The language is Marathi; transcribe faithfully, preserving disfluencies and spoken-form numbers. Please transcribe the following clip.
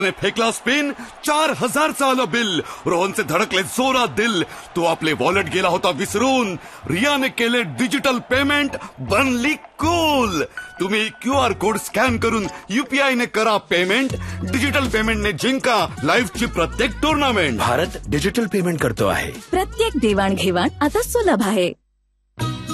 ने फेकला स्पिन, चार हजारचं आलं बिल. रोहनचे धडकले जोरात दिल. तो आपले वॉलेट गेला होता विसरून. रियाने केले डिजिटल पेमेंट, बनली कूल. तुम्ही क्यू आर कोड स्कॅन करून यूपीआय ने करा पेमेंट. डिजिटल पेमेंटने जिंका लाईफची प्रत्येक टुर्नामेंट. भारत डिजिटल पेमेंट करतो आहे. प्रत्येक देवाणघेवाण आता सुलभ आहे.